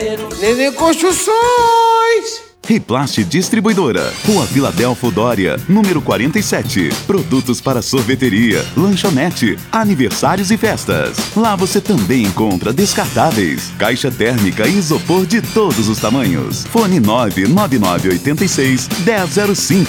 Nenê Construções. Riplast Distribuidora, Rua Filadelfo Dória, número 47. Produtos para sorveteria, lanchonete, aniversários e festas. Lá você também encontra descartáveis, caixa térmica e isopor de todos os tamanhos. Fone 99986-1005.